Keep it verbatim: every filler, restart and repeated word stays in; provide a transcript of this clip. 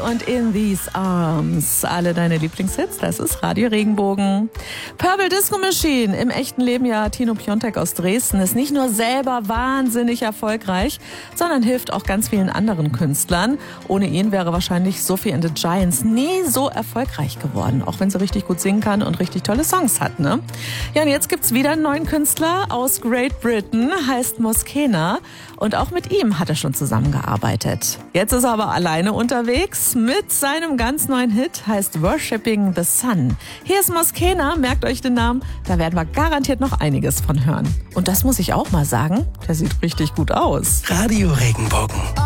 und In These Arms. Alle deine Lieblingshits, das ist Radio Regenbogen. Purple Disco Machine, im echten Leben ja Tino Piontek aus Dresden, ist nicht nur selber wahnsinnig erfolgreich, sondern hilft auch ganz vielen anderen Künstlern. Ohne ihn wäre wahrscheinlich Sophie and the Giants nie so erfolgreich geworden, auch wenn sie richtig gut singen kann und richtig tolle Songs hat, ne? Ja, und jetzt gibt's wieder einen neuen Künstler aus Great Britain, heißt Moskena, und auch mit ihm hat er schon zusammengearbeitet. Jetzt ist er aber alleine unterwegs mit seinem ganz neuen Hit, heißt Worshipping the Sun. Hier ist Moskena, merkt euch den Namen, da werden wir garantiert noch einiges von hören. Und das muss ich auch mal sagen, der sieht richtig gut aus. Radio Regenbogen.